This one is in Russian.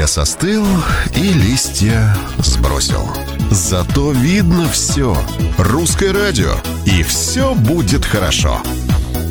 Лес остыл и листья сбросил. Зато видно все. Русское радио. И все будет хорошо.